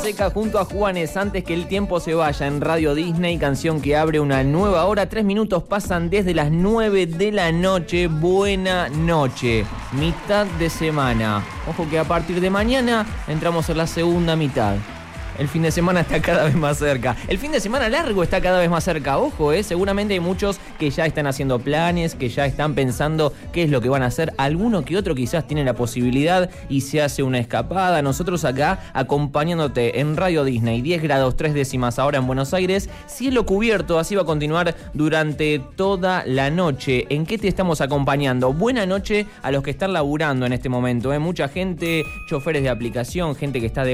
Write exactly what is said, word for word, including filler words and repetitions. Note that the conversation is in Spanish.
Fonseca junto a Juanes, Antes que el tiempo se vaya, en Radio Disney, canción que abre una nueva hora. Tres minutos pasan desde las nueve de la noche. Buena noche, mitad de semana. Ojo que a partir de mañana entramos en la segunda mitad. El fin de semana está cada vez más cerca. El fin de semana largo está cada vez más cerca. Ojo, eh. Seguramente hay muchos que ya están haciendo planes, que ya están pensando qué es lo que van a hacer. Alguno que otro quizás tiene la posibilidad y se hace una escapada. Nosotros acá acompañándote en Radio Disney. diez grados tres décimas ahora en Buenos Aires. Cielo cubierto, así va a continuar durante toda la noche. ¿En qué te estamos acompañando? Buena noche a los que están laburando en este momento, eh. Mucha gente, choferes de aplicación, gente que está de